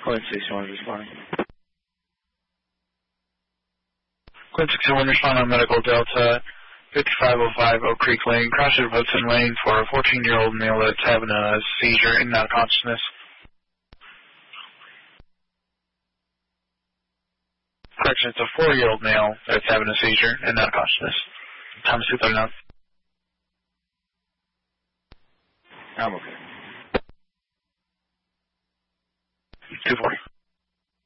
Quinn 61 responding. Quinn 61 responding on Medical Delta 5505 Oak Creek Lane. Cross of Hudson Lane for a 14-year-old male that's having a seizure and not consciousness. Correction, it's a 4-year-old male that's having a seizure and not consciousness. Thomas 239. I'm okay. 240.